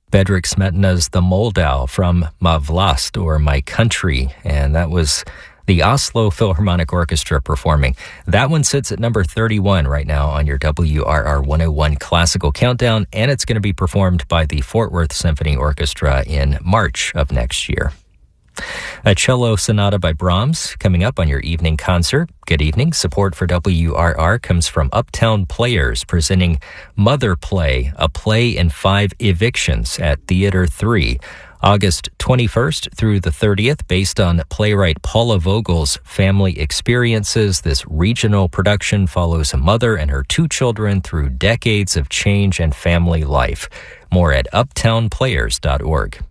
Bedřich Smetana's The Moldau from Ma Vlast, or My Country, and that was the Oslo Philharmonic Orchestra performing. That one sits at number 31 right now on your WRR 101 Classical Countdown, and it's going to be performed by the Fort Worth Symphony Orchestra in March of next year. A cello sonata by Brahms coming up on your evening concert. Good evening. Support for WRR comes from Uptown Players presenting Mother Play, a play in 5 evictions at Theater 3. August 21st through the 30th, based on playwright Paula Vogel's family experiences. This regional production follows a mother and her 2 children through decades of change and family life. More at uptownplayers.org.